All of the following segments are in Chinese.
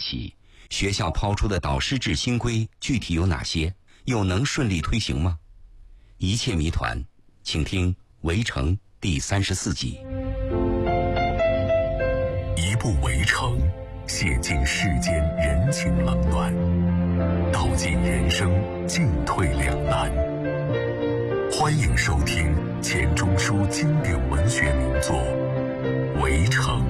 起，学校抛出的导师制新规具体有哪些？又能顺利推行吗？一切谜团，请听《围城》第34集。 一部《围城》，写尽世间人情冷暖，道尽人生进退两难。欢迎收听钱钟书经典文学名作《围城》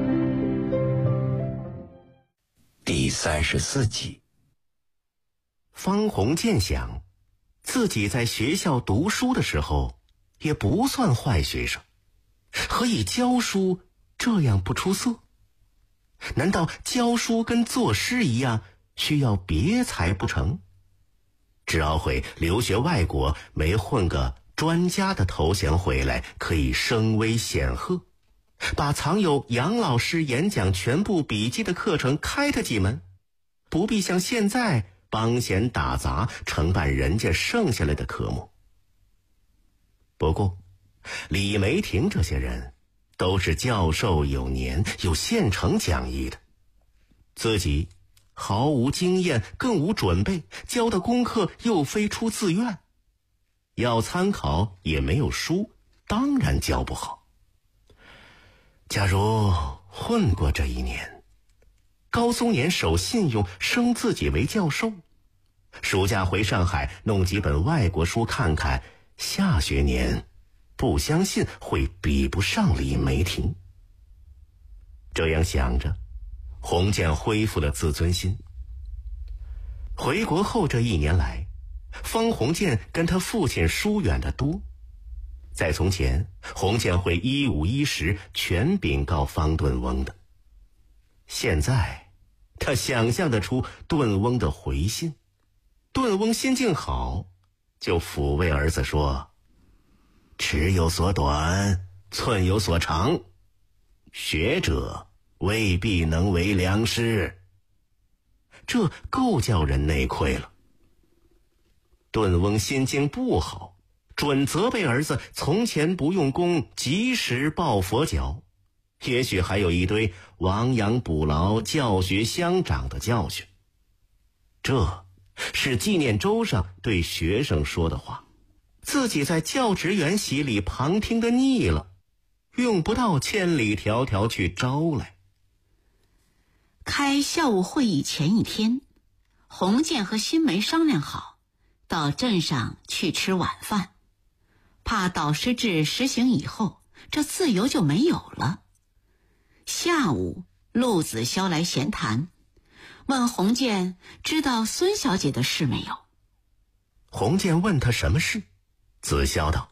第34集。 方鸿渐想，自己在学校读书的时候也不算坏学生，何以教书这样不出色？难道教书跟作诗一样需要别才不成？只懊悔留学外国没混个专家的头衔回来，可以声威显赫，把藏有杨老师演讲全部笔记的课程开他几门，不必像现在帮闲打杂承办人家剩下来的科目。不过李梅婷这些人都是教授有年，有现成讲义的，自己毫无经验，更无准备，教的功课又非出自愿，要参考也没有书，当然教不好。假如混过这一年，高松年守信用升自己为教授，暑假回上海弄几本外国书看看，下学年不相信会比不上李梅婷。这样想着，鸿渐恢复了自尊心。回国后这一年来，方鸿渐跟他父亲疏远得多。在从前，鸿渐会一五一十全禀告方顿翁的，现在他想象得出顿翁的回信。顿翁心境好，就抚慰儿子说：尺有所短，寸有所长，学者未必能为良师。这够叫人内愧了。顿翁心境不好，准责备儿子从前不用功，及时抱佛脚，也许还有一堆亡羊补牢、教学相长的教训。这是纪念周上对学生说的话，自己在教职员席里旁听的腻了，用不到千里迢迢去招来。 开校务会议前一天，鸿渐和新梅商量好，到镇上去吃晚饭，怕导师制实行以后，这自由就没有了。下午，陆子潇来闲谈，问鸿渐知道孙小姐的事没有。 鸿渐问他什么事，子潇道：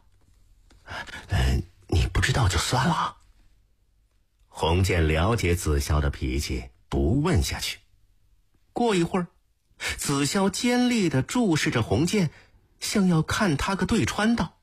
你不知道就算了。鸿渐了解子潇的脾气，不问下去。过一会儿，子潇尖利地注视着鸿渐，像要看他个对穿道：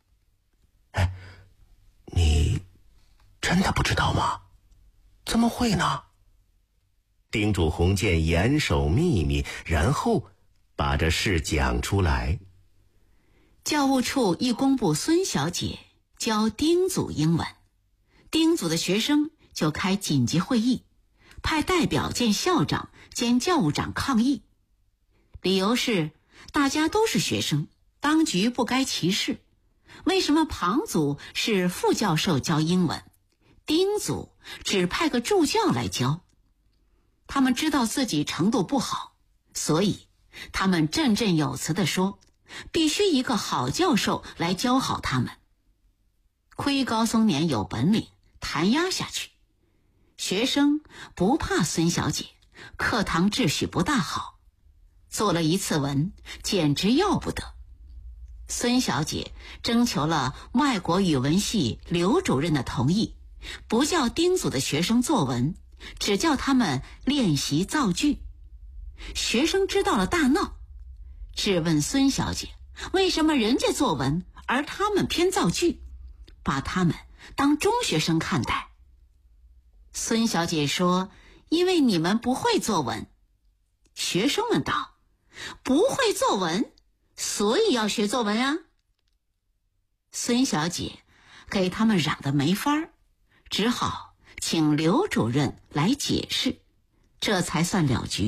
你真的不知道吗？怎么会呢？叮嘱鸿渐严守秘密，然后把这事讲出来。 教务处一公布孙小姐教丁组英文，丁组的学生就开紧急会议，派代表见校长兼教务长抗议。理由是大家都是学生，当局不该歧视。为什么庞组是副教授教英文，丁组只派个助教来教？他们知道自己程度不好，所以他们振振有词地说，必须一个好教授来教好他们。亏高松年有本领，弹压下去。学生不怕孙小姐，课堂秩序不大好，做了一次文，简直要不得。孙小姐征求了外国语文系刘主任的同意，不叫丁组的学生作文，只叫他们练习造句。学生知道了大闹，质问孙小姐为什么人家作文，而他们偏造句，把他们当中学生看待。孙小姐说，因为你们不会作文。学生们道，不会作文，所以要学作文啊。孙小姐给他们嚷得没法儿，只好请刘主任来解释，这才算了局。